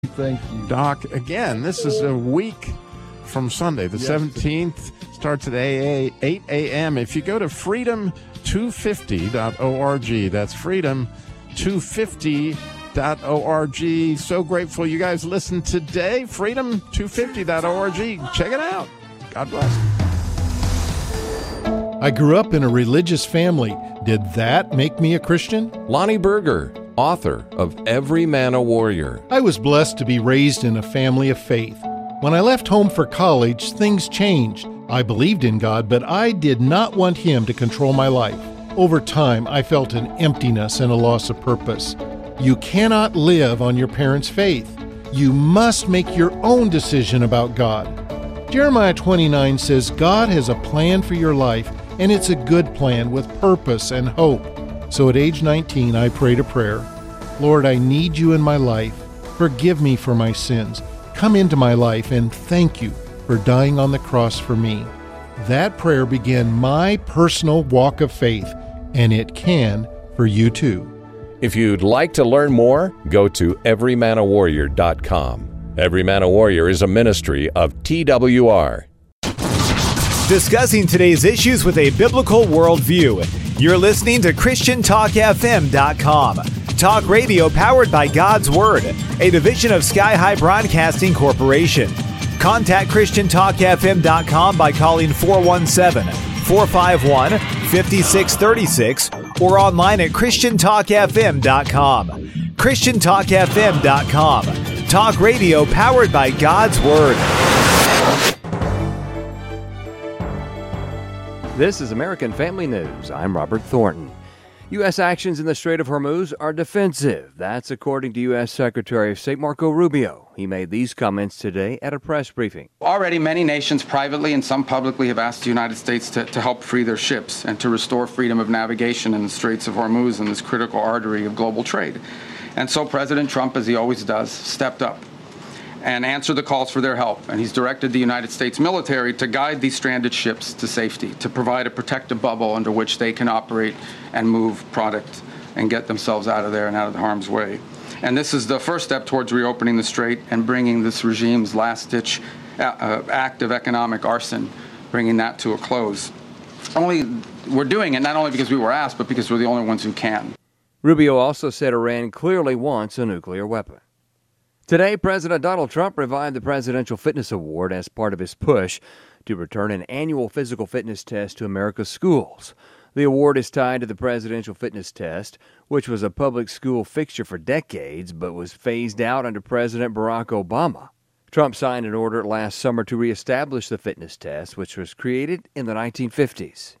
Thank you. Doc, again, this is a week from Sunday. The 17th starts at 8 a.m. If you go to freedom250.org, that's freedom250.org. So grateful you guys listened today. Freedom250.org. Check it out. God bless. I grew up in a religious family. Did that make me a Christian? Lonnie Berger, author of Every Man a Warrior. I was blessed to be raised in a family of faith. When I left home for college, things changed. I believed in God, but I did not want Him to control my life. Over time, I felt an emptiness and a loss of purpose. You cannot live on your parents' faith. You must make your own decision about God. Jeremiah 29 says, God has a plan for your life, and it's a good plan with purpose and hope. So at age 19, I prayed a prayer. Lord, I need you in my life. Forgive me for my sins. Come into my life, and thank you for dying on the cross for me. That prayer began my personal walk of faith, and it can for you too. If you'd like to learn more, go to everymanawarrior.com. Every Man a Warrior is a ministry of TWR. Discussing today's issues with a biblical worldview. You're listening to ChristianTalkFM.com. Talk radio powered by God's Word, a division of Sky High Broadcasting Corporation. Contact ChristianTalkFM.com by calling 417-451-5636 or online at ChristianTalkFM.com. ChristianTalkFM.com. Talk radio powered by God's Word. This is American Family News. I'm Robert Thornton. U.S. actions in the Strait of Hormuz are defensive. That's according to U.S. Secretary of State Marco Rubio. He made these comments today at a press briefing. Already, many nations privately and some publicly have asked the United States to help free their ships and to restore freedom of navigation in the Straits of Hormuz and this critical artery of global trade. And so President Trump, as he always does, stepped up and answered the calls for their help. And he's directed the United States military to guide these stranded ships to safety, to provide a protective bubble under which they can operate and move product and get themselves out of there and out of harm's way. And this is the first step towards reopening the strait and bringing this regime's last-ditch act of economic arson, bringing that to a close. We're doing it not only because we were asked, but because we're the only ones who can. Rubio also said Iran clearly wants a nuclear weapon. Today, President Donald Trump revived the Presidential Fitness Award as part of his push to return an annual physical fitness test to America's schools. The award is tied to the Presidential Fitness Test, which was a public school fixture for decades but was phased out under President Barack Obama. Trump signed an order last summer to reestablish the fitness test, which was created in the 1950s.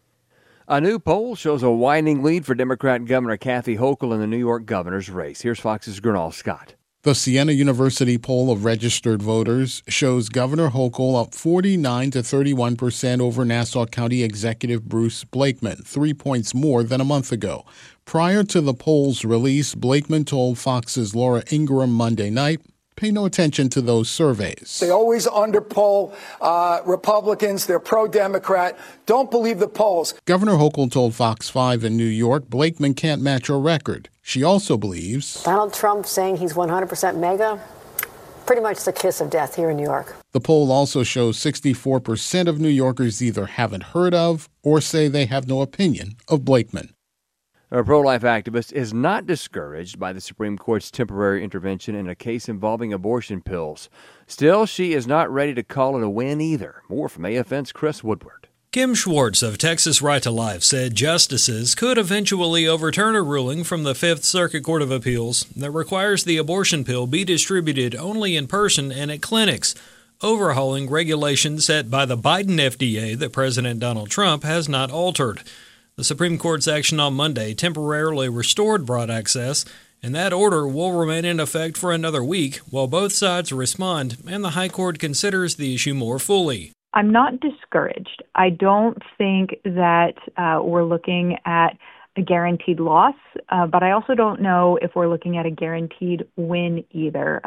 A new poll shows a widening lead for Democrat Governor Kathy Hochul in the New York governor's race. Here's Fox's Gernal Scott. The Siena University poll of registered voters shows Governor Hochul up 49 to 31% over Nassau County Executive Bruce Blakeman, 3 points more than a month ago. Prior to the poll's release, Blakeman told Fox's Laura Ingraham Monday night, "Pay no attention to those surveys. They always underpoll Republicans. They're pro-Democrat. Don't believe the polls." Governor Hochul told Fox 5 in New York Blakeman can't match her record. She also believes Donald Trump saying he's 100% MAGA, pretty much the kiss of death here in New York. The poll also shows 64% of New Yorkers either haven't heard of or say they have no opinion of Blakeman. A pro-life activist is not discouraged by the Supreme Court's temporary intervention in a case involving abortion pills. Still, she is not ready to call it a win either. More from AFN's Chris Woodward. Kim Schwartz of Texas Right to Life said justices could eventually overturn a ruling from the Fifth Circuit Court of Appeals that requires the abortion pill be distributed only in person and at clinics, overhauling regulations set by the Biden FDA that President Donald Trump has not altered. The Supreme Court's action on Monday temporarily restored broad access, and that order will remain in effect for another week while both sides respond and the High Court considers the issue more fully. I'm not discouraged. I don't think that we're looking at a guaranteed loss, but I also don't know if we're looking at a guaranteed win either.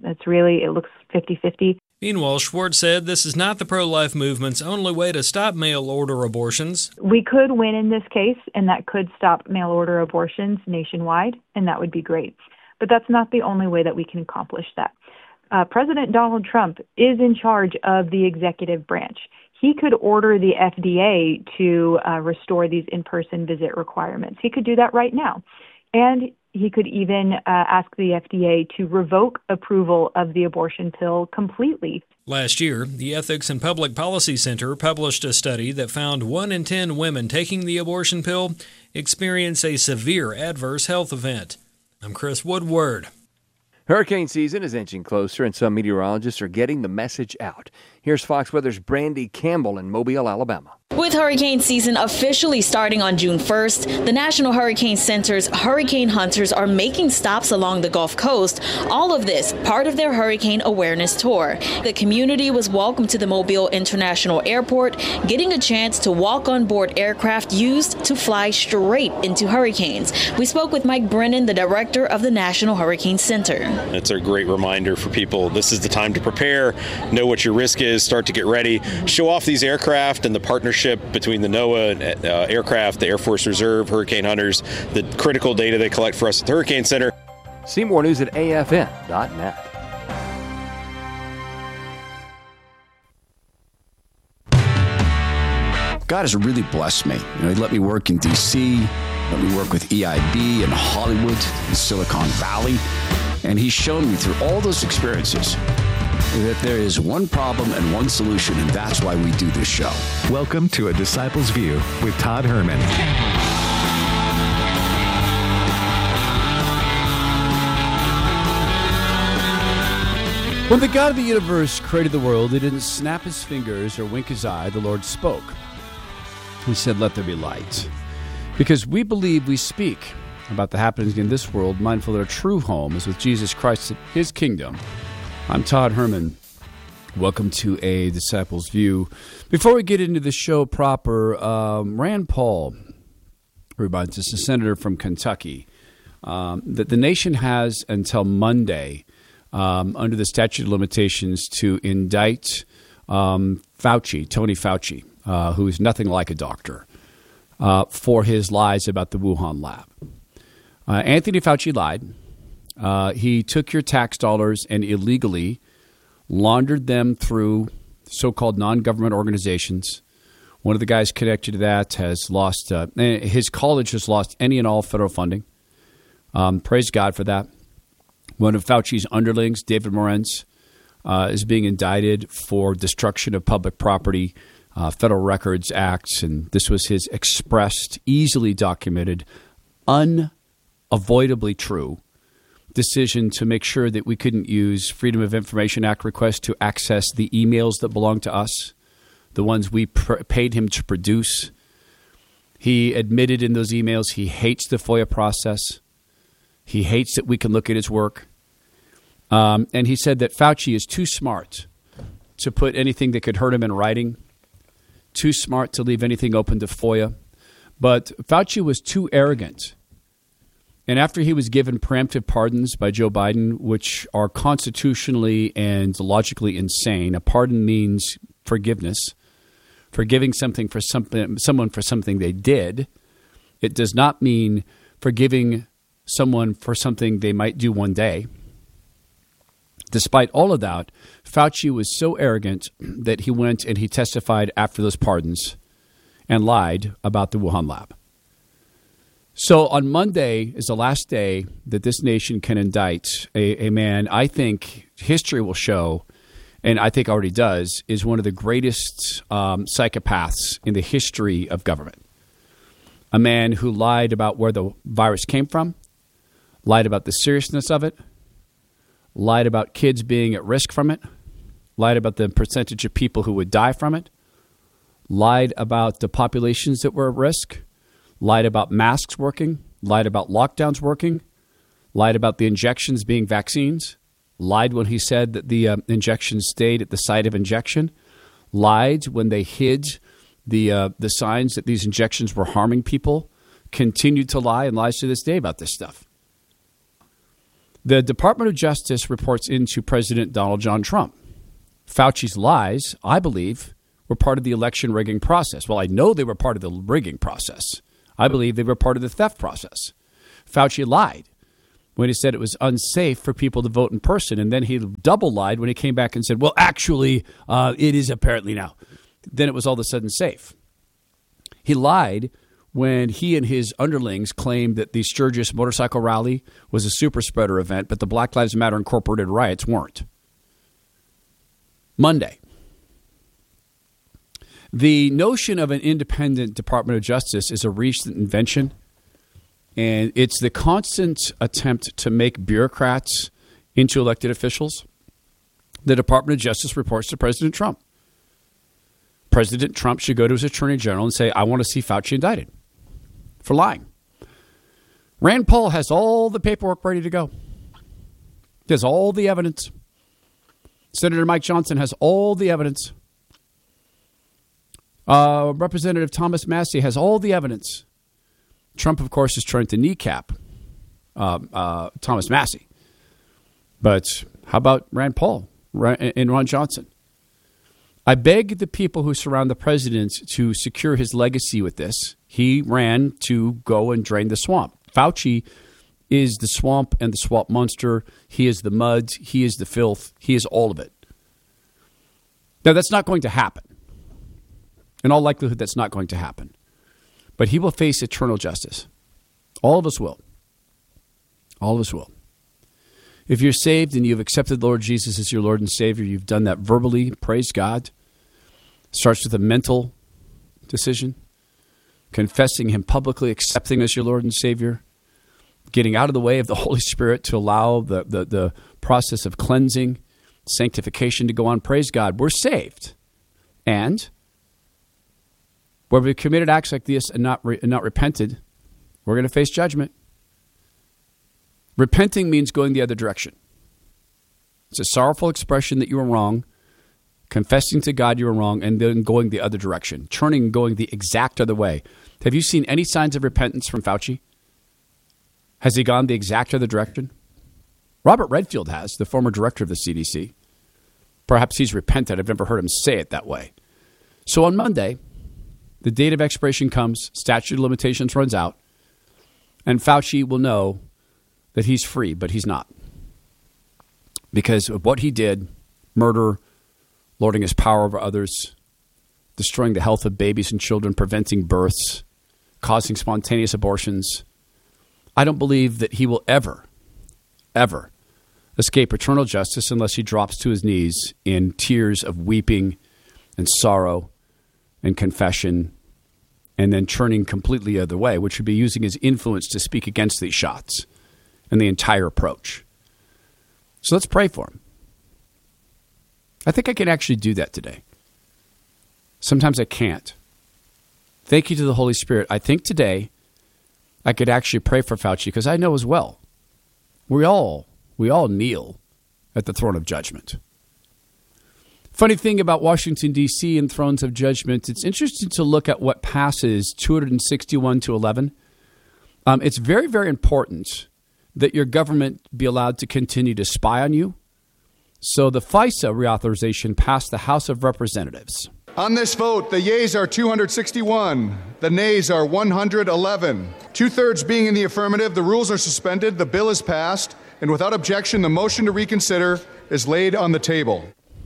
It looks 50-50. Meanwhile, Schwartz said this is not the pro-life movement's only way to stop mail-order abortions. We could win in this case, and that could stop mail-order abortions nationwide, and that would be great. But that's not the only way that we can accomplish that. President Donald Trump is in charge of the executive branch. He could order the FDA to restore these in-person visit requirements. He could do that right now. And he could even ask the FDA to revoke approval of the abortion pill completely. Last year, the Ethics and Public Policy Center published a study that found 1 in 10 women taking the abortion pill experience a severe adverse health event. I'm Chris Woodward. Hurricane season is inching closer, and some meteorologists are getting the message out. Here's Fox Weather's Brandy Campbell in Mobile, Alabama. With hurricane season officially starting on June 1st, the National Hurricane Center's hurricane hunters are making stops along the Gulf Coast. All of this part of their hurricane awareness tour. The community was welcomed to the Mobile International Airport, getting a chance to walk on board aircraft used to fly straight into hurricanes. We spoke with Mike Brennan, the director of the National Hurricane Center. It's a great reminder for people. This is the time to prepare, know what your risk is, start to get ready, show off these aircraft and the partnership between the NOAA aircraft, the Air Force Reserve, hurricane hunters, the critical data they collect for us at the Hurricane Center. See more news at afn.net. God has really blessed me. He let me work in D.C., let me work with EIB in Hollywood, in Silicon Valley, and He's shown me through all those experiences that there is one problem and one solution, and that's why we do this show. Welcome to A Disciple's View with Todd Herman. When the God of the universe created the world, He didn't snap His fingers or wink His eye. The Lord spoke. He said, "Let there be light." Because we believe we speak about the happenings in this world, mindful that our true home is with Jesus Christ, His kingdom. I'm Todd Herman. Welcome to A Disciple's View. Before we get into the show proper, Rand Paul reminds us, a senator from Kentucky, that the nation has until Monday, under the statute of limitations, to indict Tony Fauci, who is nothing like a doctor, for his lies about the Wuhan lab. Anthony Fauci lied. He took your tax dollars and illegally laundered them through so-called non-government organizations. One of the guys connected to that has lost his college has lost any and all federal funding. Praise God for that. One of Fauci's underlings, David Morenz, is being indicted for destruction of public property, Federal Records Acts, and this was his expressed, easily documented, unavoidably true decision to make sure that we couldn't use Freedom of Information Act requests to access the emails that belong to us, the ones we paid him to produce. He admitted in those emails he hates the FOIA process. He hates that we can look at his work. And he said that Fauci is too smart to put anything that could hurt him in writing, too smart to leave anything open to FOIA. But Fauci was too arrogant. And after he was given preemptive pardons by Joe Biden, which are constitutionally and logically insane, a pardon means forgiveness, forgiving someone for something they did. It does not mean forgiving someone for something they might do one day. Despite all of that, Fauci was so arrogant that he went and he testified after those pardons and lied about the Wuhan lab. So on Monday is the last day that this nation can indict a man I think history will show, and I think already does, is one of the greatest psychopaths in the history of government. A man who lied about where the virus came from, lied about the seriousness of it, lied about kids being at risk from it, lied about the percentage of people who would die from it, lied about the populations that were at risk, lied about masks working, lied about lockdowns working, lied about the injections being vaccines, lied when he said that the injections stayed at the site of injection, lied when they hid the signs that these injections were harming people, continued to lie and lies to this day about this stuff. The Department of Justice reports into President Donald John Trump. Fauci's lies, I believe, were part of the election rigging process. Well, I know they were part of the rigging process. I believe they were part of the theft process. Fauci lied when he said it was unsafe for people to vote in person. And then he double lied when he came back and said, well, actually, it is apparently now. Then it was all of a sudden safe. He lied when he and his underlings claimed that the Sturgis motorcycle rally was a super spreader event, but the Black Lives Matter Incorporated riots weren't. Monday. The notion of an independent Department of Justice is a recent invention, and it's the constant attempt to make bureaucrats into elected officials. The Department of Justice reports to President Trump. President Trump should go to his attorney general and say, I want to see Fauci indicted for lying. Rand Paul has all the paperwork ready to go. He has all the evidence. Senator Mike Johnson has all the evidence. Representative Thomas Massie has all the evidence. Trump, of course, is trying to kneecap Thomas Massie. But how about Rand Paul and Ron Johnson? I beg the people who surround the president to secure his legacy with this. He ran to go and drain the swamp. Fauci is the swamp and the swamp monster. He is the mud. He is the filth. He is all of it. Now, that's not going to happen. In all likelihood, that's not going to happen. But he will face eternal justice. All of us will. All of us will. If you're saved and you've accepted the Lord Jesus as your Lord and Savior, you've done that verbally, praise God. Starts with a mental decision, confessing him publicly, accepting as your Lord and Savior, getting out of the way of the Holy Spirit to allow the process of cleansing, sanctification to go on. Praise God. We're saved. And where we've committed acts like this and not repented, we're going to face judgment. Repenting means going the other direction. It's a sorrowful expression that you were wrong, confessing to God you were wrong, and then going the other direction, turning and going the exact other way. Have you seen any signs of repentance from Fauci? Has he gone the exact other direction? Robert Redfield has, the former director of the CDC. Perhaps he's repented. I've never heard him say it that way. So on Monday, the date of expiration comes, statute of limitations runs out, and Fauci will know that he's free, but he's not. Because of what he did, murder, lording his power over others, destroying the health of babies and children, preventing births, causing spontaneous abortions. I don't believe that he will ever escape eternal justice unless he drops to his knees in tears of weeping and sorrow and confession, and then turning completely the other way, which would be using his influence to speak against these shots and the entire approach. So let's pray for him. I think I can actually do that today. Sometimes I can't. Thank you to the Holy Spirit. I think today I could actually pray for Fauci because I know as well, we all kneel at the throne of judgment. Funny thing about Washington, D.C. and thrones of judgment, it's interesting to look at what passes 261 to 11. It's very, very important that your government be allowed to continue to spy on you. So the FISA reauthorization passed the House of Representatives. On this vote, the yeas are 261, the nays are 111. Two-thirds being in the affirmative, the rules are suspended, the bill is passed, and without objection, the motion to reconsider is laid on the table.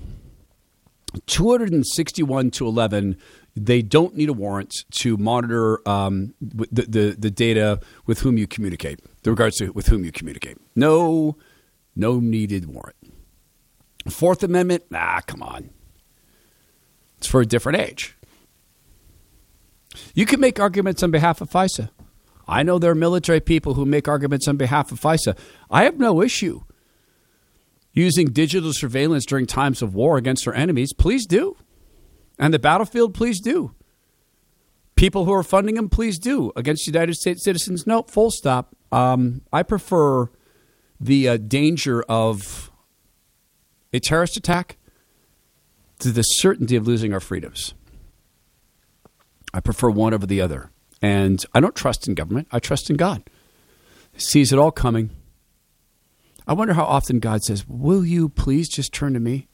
261 to 11. They don't need a warrant to monitor the data with whom you communicate, the regards to with whom you communicate. No needed warrant. Fourth Amendment, come on. It's for a different age. You can make arguments on behalf of FISA. I know there are military people who make arguments on behalf of FISA. I have no issue using digital surveillance during times of war against our enemies. Please do. And the battlefield, please do. People who are funding them, please do. Against United States citizens, no, full stop. I prefer the danger of a terrorist attack to the certainty of losing our freedoms. I prefer one over the other. And I don't trust in government. I trust in God. He sees it all coming. I wonder how often God says, will you please just turn to me?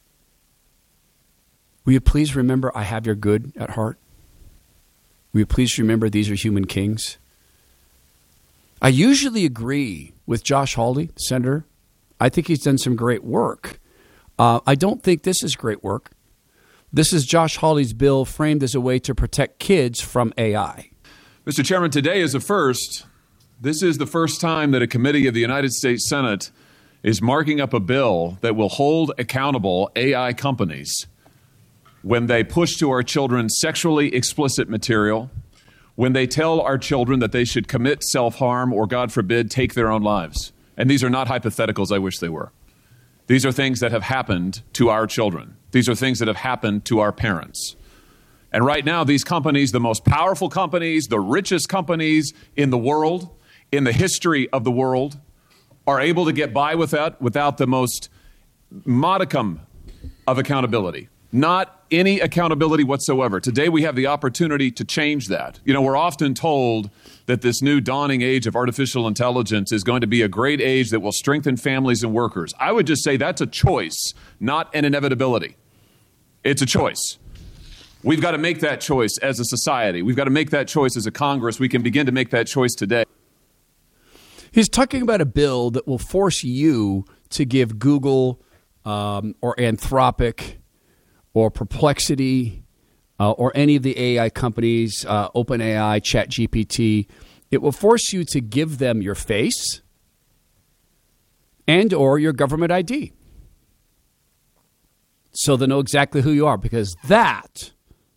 Will you please remember I have your good at heart? Will you please remember these are human kings? I usually agree with Josh Hawley, Senator. I think he's done some great work. I don't think this is great work. This is Josh Hawley's bill framed as a way to protect kids from AI. Mr. Chairman, today is a first. This is the first time that a committee of the United States Senate is marking up a bill that will hold accountable AI companies when they push to our children sexually explicit material, when they tell our children that they should commit self-harm or, God forbid, take their own lives. And these are not hypotheticals. I wish they were. These are things that have happened to our children. These are things that have happened to our parents. And right now, these companies, the most powerful companies, the richest companies in the world, in the history of the world, are able to get by with that without the most modicum of accountability. Not any accountability whatsoever. Today, we have the opportunity to change that. You know, we're often told that this new dawning age of artificial intelligence is going to be a great age that will strengthen families and workers. I would just say that's a choice, not an inevitability. It's a choice. We've got to make that choice as a society. We've got to make that choice as a Congress. We can begin to make that choice today. He's talking about a bill that will force you to give Google or Anthropic or Perplexity or any of the AI companies, OpenAI, ChatGPT, it will force you to give them your face and or your government ID so they know exactly who you are, because that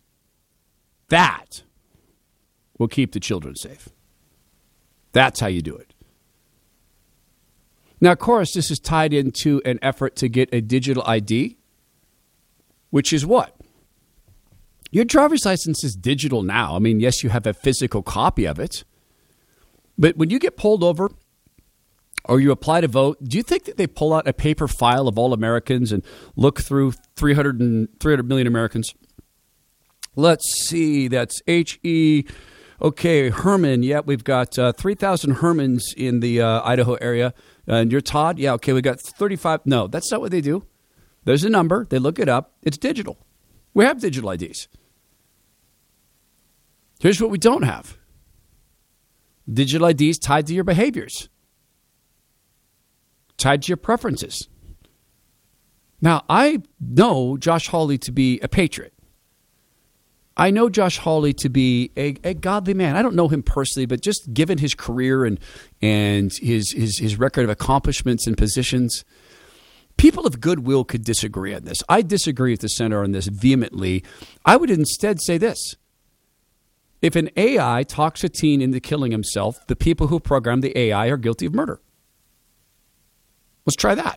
will keep the children safe. That's how you do it. Now, of course, this is tied into an effort to get a digital ID, which is what? Your driver's license is digital now. I mean, yes, you have a physical copy of it. But when you get pulled over or you apply to vote, do you think that they pull out a paper file of all Americans and look through 300 million Americans? Let's see. That's H.E. Okay, Herman. Yeah, we've got 3,000 Hermans in the Idaho area. And you're Todd? Yeah, okay, we got 35. No, that's not what they do. There's a number. They look it up. It's digital. We have digital IDs. Here's what we don't have. Digital IDs tied to your behaviors, tied to your preferences. Now, I know Josh Hawley to be a patriot. I know Josh Hawley to be a godly man. I don't know him personally, but just given his career and his record of accomplishments and positions, people of goodwill could disagree on this. I disagree with the senator on this vehemently. I would instead say this. If an AI talks a teen into killing himself, the people who programmed the AI are guilty of murder. Let's try that.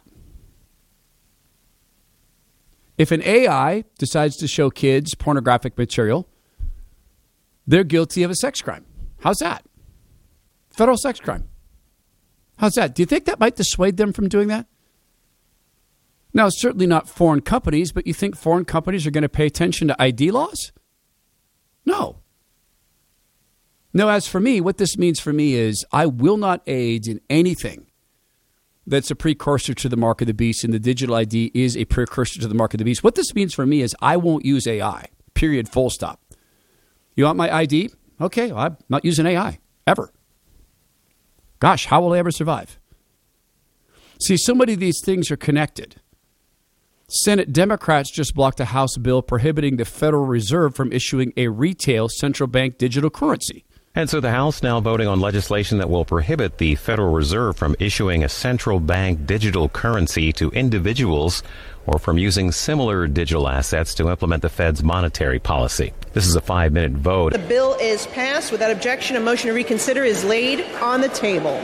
If an AI decides to show kids pornographic material, they're guilty of a sex crime. How's that? Federal sex crime. How's that? Do you think that might dissuade them from doing that? Now, it's certainly not foreign companies, but you think foreign companies are going to pay attention to ID laws? No. No, as for me, what this means for me is I will not aid in anything that's a precursor to the mark of the beast, and the digital ID is a precursor to the mark of the beast. What this means for me is I won't use AI, period, full stop. You want my ID? Okay, well, I'm not using AI, ever. Gosh, how will I ever survive? See, so many of these things are connected. Senate Democrats just blocked a House bill prohibiting the Federal Reserve from issuing a retail central bank digital currency. And so the House now voting on legislation that will prohibit the Federal Reserve from issuing a central bank digital currency to individuals or from using similar digital assets to implement the Fed's monetary policy. This is a 5-minute vote. The bill is passed. Without objection, a motion to reconsider is laid on the table.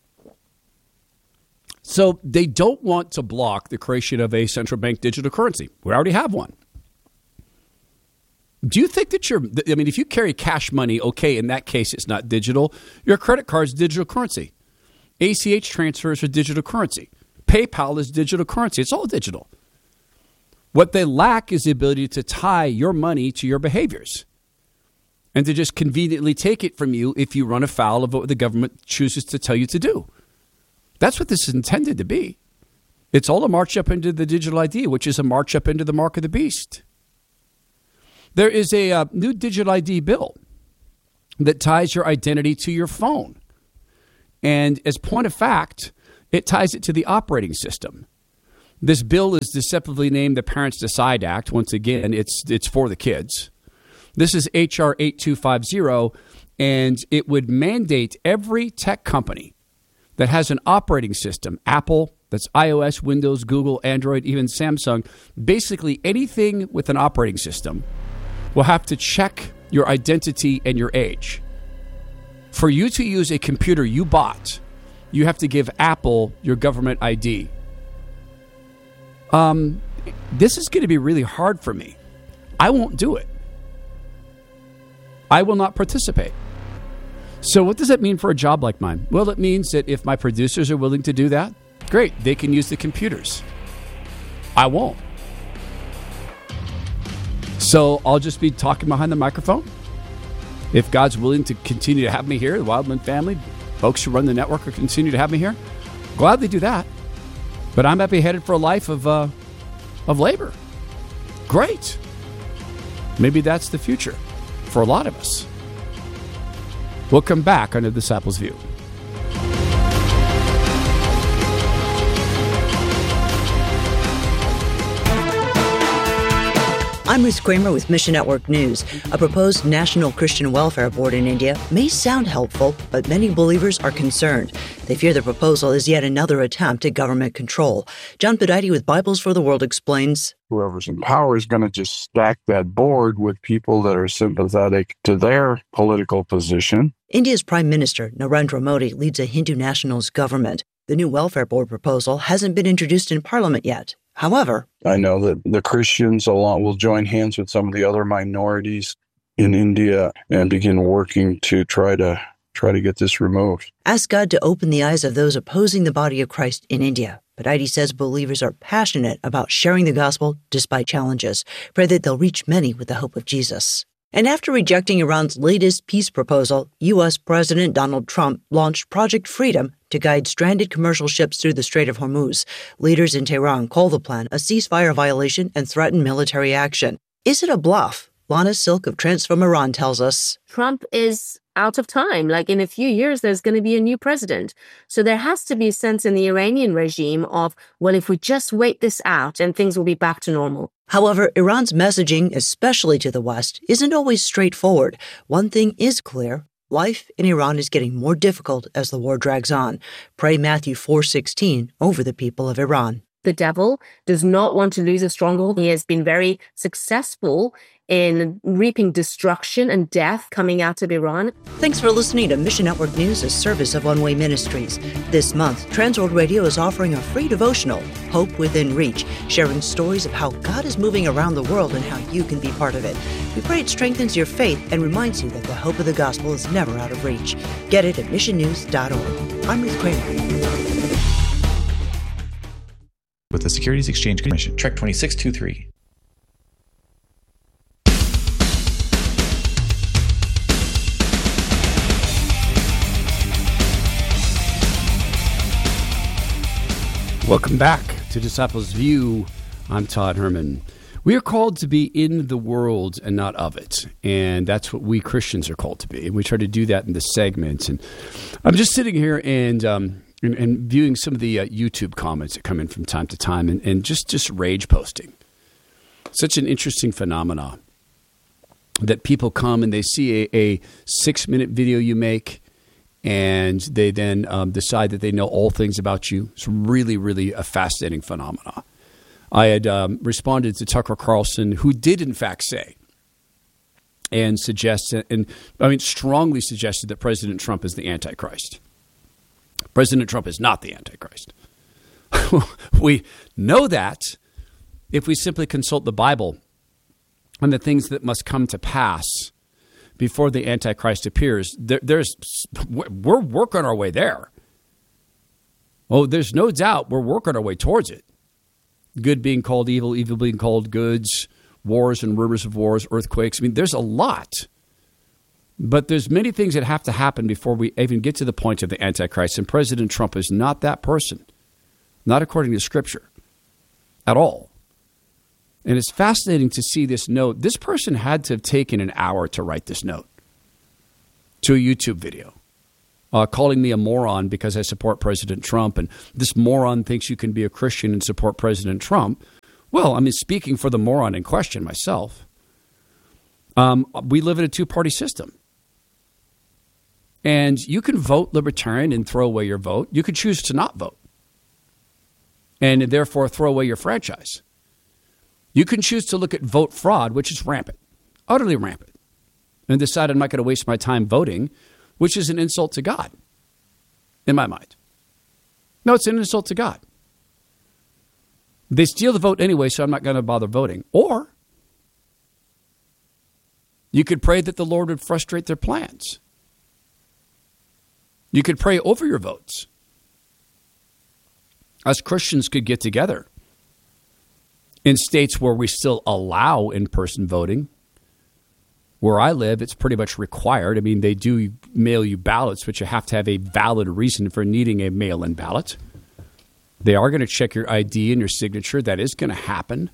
So they don't want to block the creation of a central bank digital currency. We already have one. Do you think that if you carry cash money, okay, in that case, it's not digital. Your credit card is digital currency. ACH transfers are digital currency. PayPal is digital currency. It's all digital. What they lack is the ability to tie your money to your behaviors and to just conveniently take it from you if you run afoul of what the government chooses to tell you to do. That's what this is intended to be. It's all a march up into the digital ID, which is a march up into the mark of the beast. There is a new digital ID bill that ties your identity to your phone. And as point of fact, it ties it to the operating system. This bill is deceptively named the Parents Decide Act. Once again, it's for the kids. This is H.R. 8250, and it would mandate every tech company that has an operating system, Apple, that's iOS, Windows, Google, Android, even Samsung, basically anything with an operating system will have to check your identity and your age. For you to use a computer you bought, you have to give Apple your government ID. This is going to be really hard for me. I won't do it. I will not participate. So what does that mean for a job like mine? Well, it means that if my producers are willing to do that, great, they can use the computers. I won't. So I'll just be talking behind the microphone. If God's willing to continue to have me here, the Wildman family, folks who run the network will continue to have me here, gladly do that. But I'm happy headed for a life of labor. Great. Maybe that's the future for a lot of us. We'll come back on The Disciples' View. I'm Ruth Kramer with Mission Network News. A proposed National Christian Welfare Board in India may sound helpful, but many believers are concerned. They fear the proposal is yet another attempt at government control. John Pedite with Bibles for the World explains. Whoever's in power is going to just stack that board with people that are sympathetic to their political position. India's Prime Minister, Narendra Modi, leads a Hindu nationalist government. The new welfare board proposal hasn't been introduced in Parliament yet. However, I know that the Christians will join hands with some of the other minorities in India and begin working to try to get this removed. Ask God to open the eyes of those opposing the body of Christ in India. But Heidi says believers are passionate about sharing the gospel despite challenges. Pray that they'll reach many with the hope of Jesus. And after rejecting Iran's latest peace proposal, U.S. President Donald Trump launched Project Freedom to guide stranded commercial ships through the Strait of Hormuz. Leaders in Tehran call the plan a ceasefire violation and threaten military action. Is it a bluff? Lana Silk of Transform Iran tells us. Trump is out of time. Like in a few years, there's going to be a new president. So there has to be a sense in the Iranian regime of, well, if we just wait this out and things will be back to normal. However, Iran's messaging, especially to the West, isn't always straightforward. One thing is clear. Life in Iran is getting more difficult as the war drags on. Pray Matthew 4:16 over the people of Iran. The devil does not want to lose a stronghold. He has been very successful in reaping destruction and death coming out of Iran. Thanks for listening to Mission Network News, a service of One Way Ministries. This month, Transworld Radio is offering a free devotional, Hope Within Reach, sharing stories of how God is moving around the world and how you can be part of it. We pray it strengthens your faith and reminds you that the hope of the gospel is never out of reach. Get it at missionnews.org. I'm Ruth Kramer. With the Securities Exchange Commission, Trek 2623. Welcome back to Disciples View. I'm Todd Herman. We are called to be in the world and not of it. And that's what we Christians are called to be. And we try to do that in the segments. And I'm just sitting here and viewing some of the YouTube comments that come in from time to time and just rage posting. Such an interesting phenomenon that people come and they see a 6-minute video you make, and they then decide that they know all things about you. It's really, really a fascinating phenomenon. I had responded to Tucker Carlson, who did in fact say and strongly suggested that President Trump is the Antichrist. President Trump is not the Antichrist. We know that if we simply consult the Bible on the things that must come to pass before the Antichrist appears. We're working our way there. Oh, there's no doubt we're working our way towards it. Good being called evil, evil being called goods, wars and rumors of wars, earthquakes. I mean, there's a lot. But there's many things that have to happen before we even get to the point of the Antichrist. And President Trump is not that person. Not according to Scripture at all. And it's fascinating to see this note. This person had to have taken an hour to write this note to a YouTube video. calling me a moron because I support President Trump, and this moron thinks you can be a Christian and support President Trump. Well, I mean, speaking for the moron in question myself, we live in a two-party system. And you can vote Libertarian and throw away your vote. You could choose to not vote and therefore throw away your franchise. You can choose to look at vote fraud, which is rampant, utterly rampant, and decide I'm not going to waste my time voting, which is an insult to God, in my mind. No, it's an insult to God. They steal the vote anyway, so I'm not going to bother voting. Or you could pray that the Lord would frustrate their plans. You could pray over your votes. Us Christians could get together in states where we still allow in-person voting. Where I live, it's pretty much required. I mean, they do mail you ballots, but you have to have a valid reason for needing a mail-in ballot. They are going to check your ID and your signature. That is going to happen.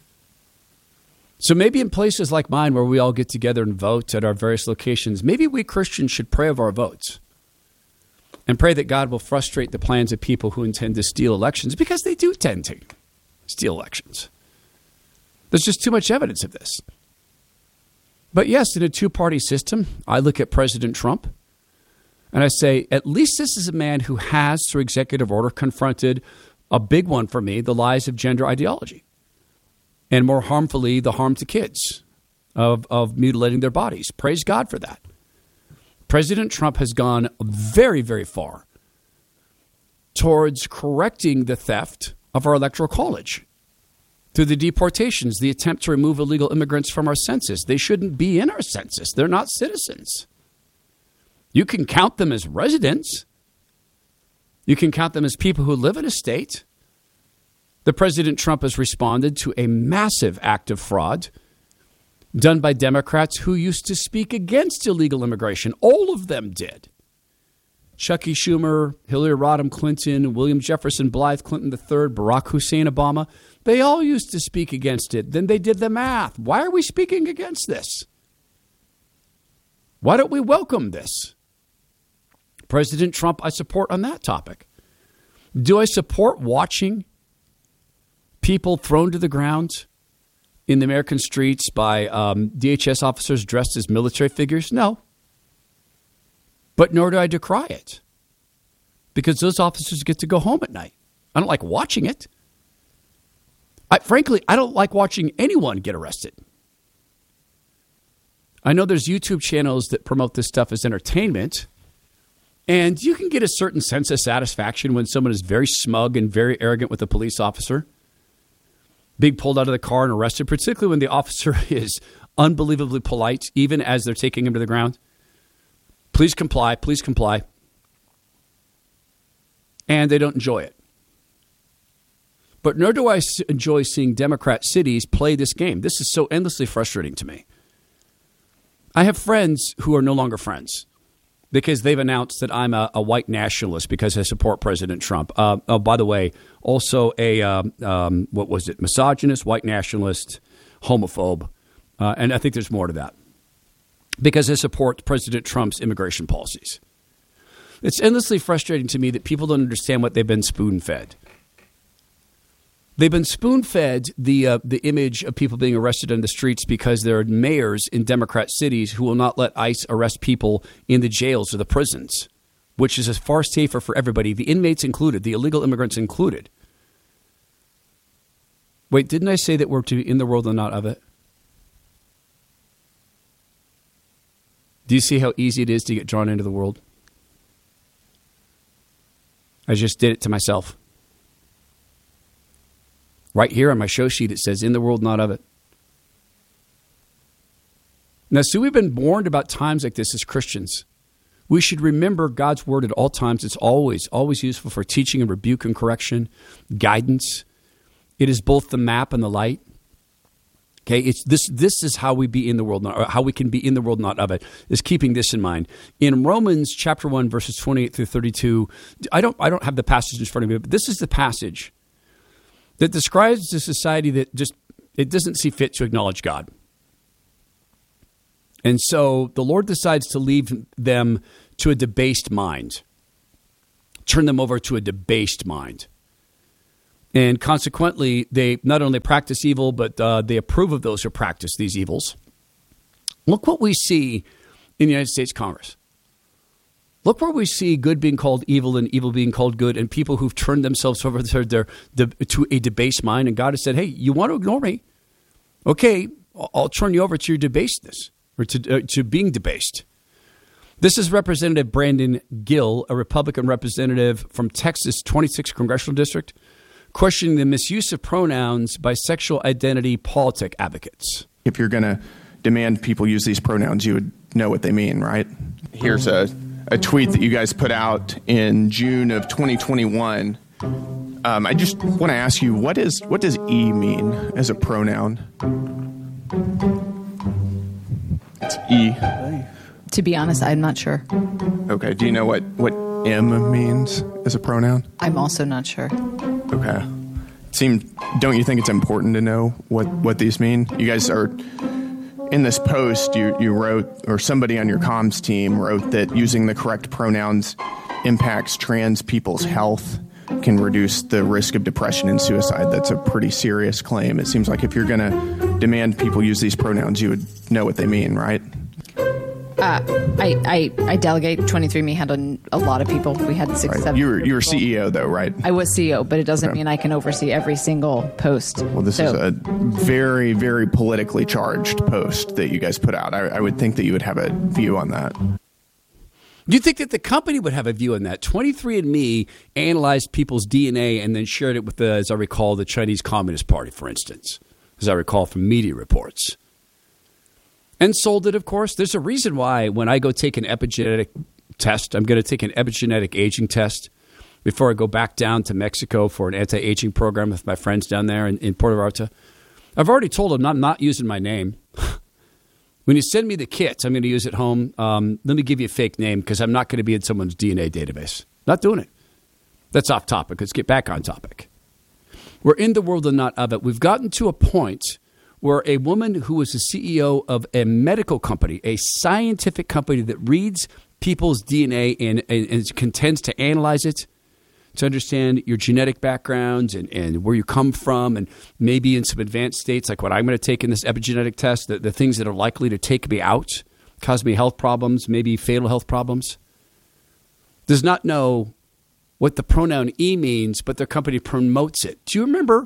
So maybe in places like mine where we all get together and vote at our various locations, maybe we Christians should pray over our votes and pray that God will frustrate the plans of people who intend to steal elections, because they do tend to steal elections. There's just too much evidence of this. But yes, in a two-party system, I look at President Trump and I say, at least this is a man who has, through executive order, confronted a big one for me, the lies of gender ideology, and more harmfully, the harm to kids of mutilating their bodies. Praise God for that. President Trump has gone very, very far towards correcting the theft of our electoral college through the deportations, the attempt to remove illegal immigrants from our census. They shouldn't be in our census. They're not citizens. You can count them as residents. You can count them as people who live in a state. The President Trump has responded to a massive act of fraud done by Democrats who used to speak against illegal immigration. All of them did. Chucky Schumer, Hillary Rodham Clinton, William Jefferson Blythe Clinton III, Barack Hussein Obama, they all used to speak against it. Then they did the math. Why are we speaking against this? Why don't we welcome this? President Trump, I support on that topic. Do I support watching people thrown to the ground in the American streets by DHS officers dressed as military figures? No. But nor do I decry it, because those officers get to go home at night. I don't like watching it. Frankly, I don't like watching anyone get arrested. I know there's YouTube channels that promote this stuff as entertainment, and you can get a certain sense of satisfaction when someone is very smug and very arrogant with a police officer, being pulled out of the car and arrested, particularly when the officer is unbelievably polite, even as they're taking him to the ground. Please comply, please comply. And they don't enjoy it. But nor do I enjoy seeing Democrat cities play this game. This is so endlessly frustrating to me. I have friends who are no longer friends because they've announced that I'm a white nationalist because I support President Trump. Oh, by the way, also a, misogynist, white nationalist, homophobe. And I think there's more to that because I support President Trump's immigration policies. It's endlessly frustrating to me that people don't understand what they've been spoon-fed. They've been spoon-fed the image of people being arrested on the streets because there are mayors in Democrat cities who will not let ICE arrest people in the jails or the prisons, which is far safer for everybody, the inmates included, the illegal immigrants included. Wait, didn't I say that we're to be in the world and not of it? Do you see how easy it is to get drawn into the world? I just did it to myself. Right here on my show sheet, it says, in the world, not of it. Now, see, we've been warned about times like this as Christians. We should remember God's word at all times. It's always useful for teaching and rebuke and correction, guidance. It is both the map and the light. Okay, it's this is how we be in the world, or how we can be in the world, not of it, is keeping this in mind. In Romans chapter 1, verses 28 through 32, I don't have the passage in front of me, but this is the passage that describes a society that it doesn't see fit to acknowledge God. And so the Lord decides to leave them to a debased mind. Turn them over to a debased mind. And consequently, they not only practice evil, but they approve of those who practice these evils. Look what we see in the United States Congress. Look where we see good being called evil and evil being called good, and people who've turned themselves over to a debased mind. And God has said, hey, you want to ignore me? Okay, I'll turn you over to your debasedness, or to being debased. This is Representative Brandon Gill, a Republican representative from Texas' 26th Congressional District, questioning the misuse of pronouns by sexual identity politic advocates. If you're going to demand people use these pronouns, you would know what they mean, right? Here's a tweet that you guys put out in June of 2021. I just want to ask you, what does E mean as a pronoun? It's E. To be honest, I'm not sure. Okay. Do you know what M means as a pronoun? I'm also not sure. Okay. Don't you think it's important to know what these mean? You guys are... In this post, you wrote, or somebody on your comms team wrote, that using the correct pronouns impacts trans people's health, can reduce the risk of depression and suicide. That's a pretty serious claim. It seems like if you're going to demand people use these pronouns, you would know what they mean, right? I delegate. 23andMe had a lot of people. We had 7 You were CEO though, right? I was CEO, but it doesn't mean I can oversee every single post. Well, this is a very, very politically charged post that you guys put out. I would think that you would have a view on that. Do you think that the company would have a view on that? 23andMe analyzed people's DNA and then shared it with, as I recall, the Chinese Communist Party, for instance, as I recall from media reports. And sold it, of course. There's a reason why when I go take an epigenetic test, I'm going to take an epigenetic aging test before I go back down to Mexico for an anti-aging program with my friends down there in Puerto Vallarta. I've already told them I'm not using my name. When you send me the kits, I'm going to use at home. Let me give you a fake name because I'm not going to be in someone's DNA database. Not doing it. That's off topic. Let's get back on topic. We're in the world and not of it. We've gotten to a point where a woman who was the CEO of a medical company, a scientific company that reads people's DNA and contends to analyze it, to understand your genetic backgrounds and where you come from, and maybe in some advanced states like what I'm going to take in this epigenetic test, the things that are likely to take me out, cause me health problems, maybe fatal health problems, does not know what the pronoun E means, but their company promotes it. Do you remember?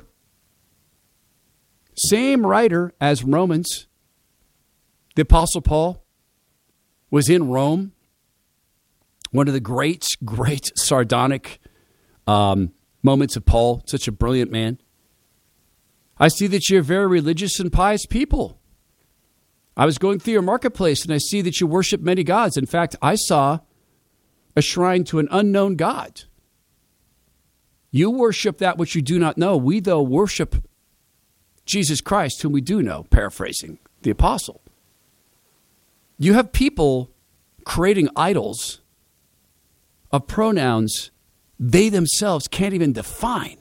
Same writer as Romans, the Apostle Paul, was in Rome, one of the great sardonic moments of Paul, such a brilliant man. I see that you're very religious and pious people. I was going through your marketplace and I see that you worship many gods. In fact, I saw a shrine to an unknown God. You worship that which you do not know. We, though, worship Jesus Christ, whom we do know, paraphrasing the apostle. You have people creating idols of pronouns they themselves can't even define.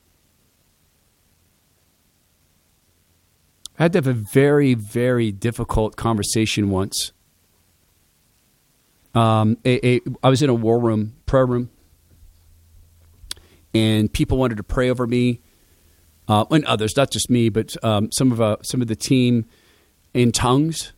I had to have a very, very difficult conversation once. I was in a war room, prayer room, and people wanted to pray over me. And others, not just me, but some of the team in tongues.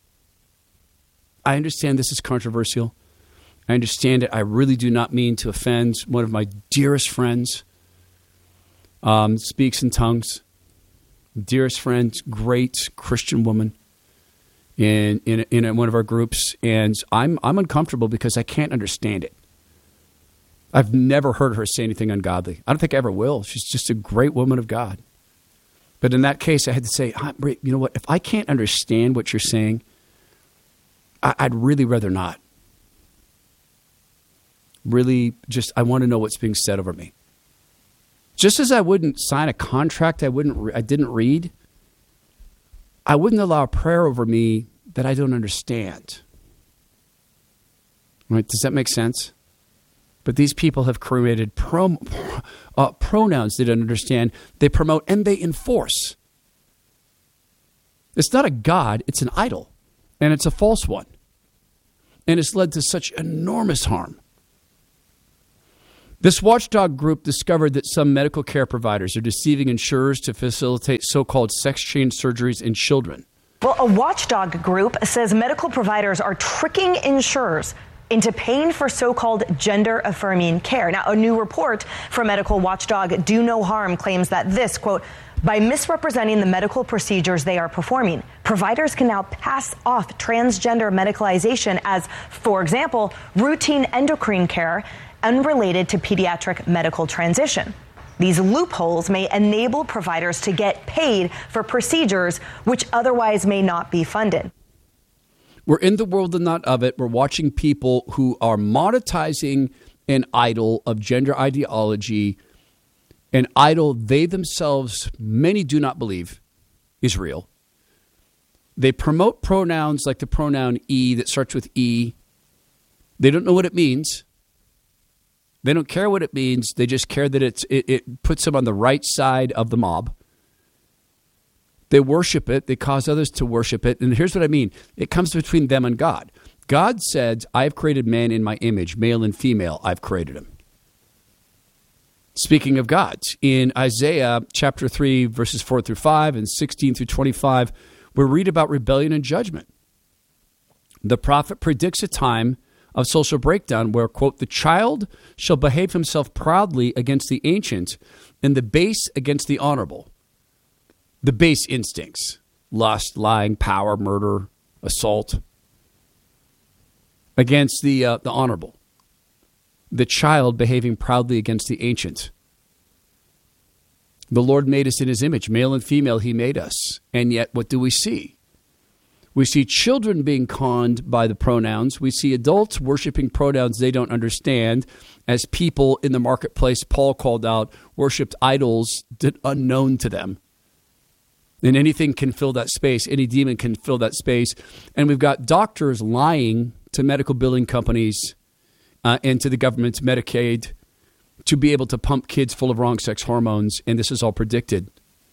I understand this is controversial. I understand it. I really do not mean to offend one of my dearest friends. Speaks in tongues. Dearest friend, great Christian woman in one of our groups, and I'm uncomfortable because I can't understand it. I've never heard her say anything ungodly. I don't think I ever will. She's just a great woman of God. But in that case, I had to say, you know what? If I can't understand what you're saying, I'd really rather not. Really, I want to know what's being said over me. Just as I wouldn't sign a contract I didn't read, I wouldn't allow a prayer over me that I don't understand. Right? Does that make sense? But these people have created pronouns they don't understand. They promote and they enforce. It's not a God, it's an idol. And it's a false one. and it's led to such enormous harm. This watchdog group discovered that some medical care providers are deceiving insurers to facilitate so-called sex change surgeries in children. Well, a watchdog group says medical providers are tricking insurers into paying for so-called gender-affirming care. Now, a new report from medical watchdog Do No Harm claims that this, quote, by misrepresenting the medical procedures they are performing, providers can now pass off transgender medicalization as, for example, routine endocrine care unrelated to pediatric medical transition. These loopholes may enable providers to get paid for procedures which otherwise may not be funded. We're in the world and not of it. We're watching people who are monetizing an idol of gender ideology, an idol they themselves, many do not believe is real. They promote pronouns like the pronoun E that starts with E. They don't know what it means. They don't care what it means. They just care that it puts them on the right side of the mob. They worship it. They cause others to worship it. And here's what I mean. It comes between them and God. God said, I have created man in my image, male and female, I've created him. Speaking of God, in Isaiah chapter 3, verses 4 through 5 and 16 through 25, we read about rebellion and judgment. The prophet predicts a time of social breakdown where, quote, the child shall behave himself proudly against the ancient and the base against the honorable. The base instincts, lust, lying, power, murder, assault, against the honorable. The child behaving proudly against the ancient. The Lord made us in his image, male and female, he made us. And yet, what do we see? We see children being conned by the pronouns. We see adults worshiping pronouns they don't understand, as people in the marketplace, Paul called out, worshiped idols unknown to them. And anything can fill that space. Any demon can fill that space. And we've got doctors lying to medical billing companies and to the government's Medicaid to be able to pump kids full of wrong sex hormones. And this is all predicted.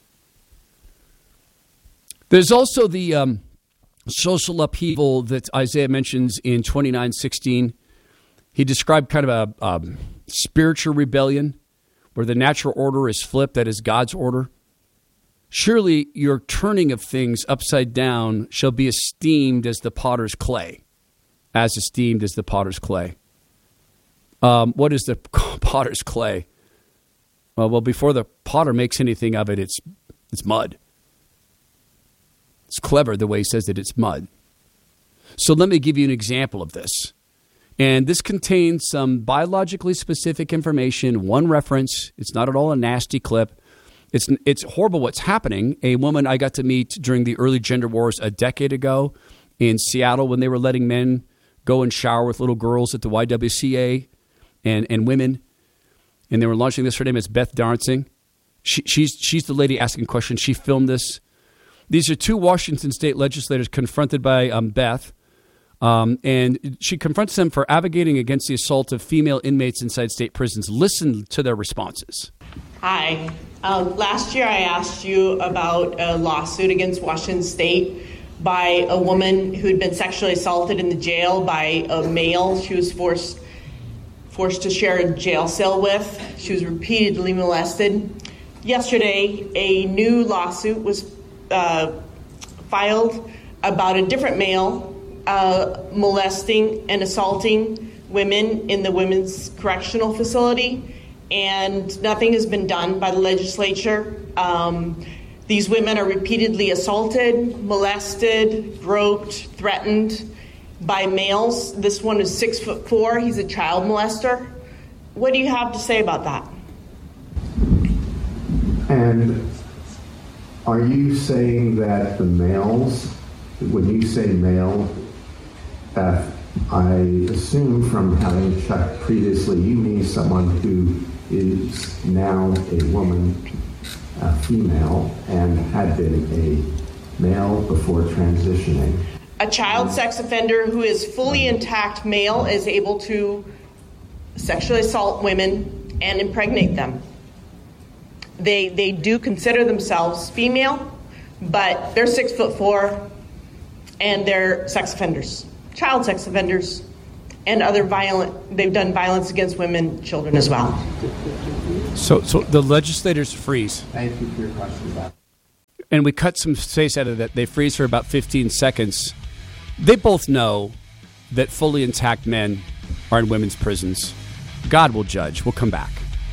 There's also the social upheaval that Isaiah mentions in 29:16. He described kind of a spiritual rebellion where the natural order is flipped, that is God's order. Surely your turning of things upside down shall be esteemed as the potter's clay, as esteemed as the potter's clay. What is the potter's clay? Well, before the potter makes anything of it, it's mud. It's clever the way he says that it's mud. So let me give you an example of this. And this contains some biologically specific information, one reference. It's not at all a nasty clip. It's horrible what's happening. A woman I got to meet during the early gender wars a decade ago in Seattle when they were letting men go and shower with little girls at the YWCA and women. And they were launching this. Her name is Beth Darnsing. She's the lady asking questions. She filmed this. These are two Washington state legislators confronted by Beth. And she confronts them for advocating against the assault of female inmates inside state prisons. Listen to their responses. Hi. Last year I asked you about a lawsuit against Washington State by a woman who had been sexually assaulted in the jail by a male she was forced to share a jail cell with. She was repeatedly molested. Yesterday, a new lawsuit was filed about a different male molesting and assaulting women in the women's correctional facility, and nothing has been done by the legislature. These women are repeatedly assaulted, molested, groped, threatened by males. This one is 6'4". He's a child molester. What do you have to say about that? And are you saying that the males, when you say male, I assume from having checked previously, you mean someone who is now a woman, a female, and had been a male before transitioning. A child sex offender who is fully intact male is able to sexually assault women and impregnate them. They do consider themselves female, but they're 6'4", and they're sex offenders. child sex offenders, and they've done violence against women, children as well. So the legislators freeze. Thank you for your question. And we cut some space out of that. They freeze for about 15 seconds. They both know that fully intact men are in women's prisons. God will judge. We'll come back.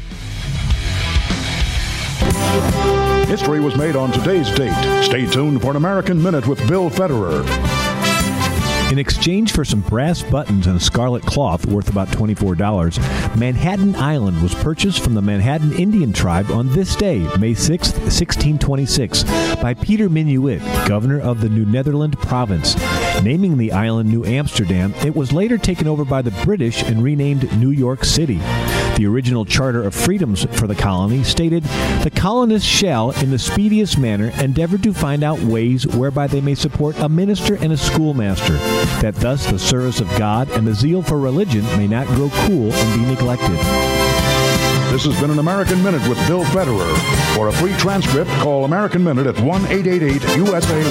History was made on today's date. Stay tuned for an American Minute with Bill Federer. In exchange for some brass buttons and a scarlet cloth worth about $24, Manhattan Island was purchased from the Manhattan Indian tribe on this day, May 6, 1626, by Peter Minuit, governor of the New Netherland province. Naming the island New Amsterdam, it was later taken over by the British and renamed New York City. The original Charter of Freedoms for the colony stated, "The colonists shall, in the speediest manner, endeavor to find out ways whereby they may support a minister and a schoolmaster, that thus the service of God and the zeal for religion may not grow cool and be neglected." This has been an American Minute with Bill Federer. For a free transcript, call American Minute at 1-888-USA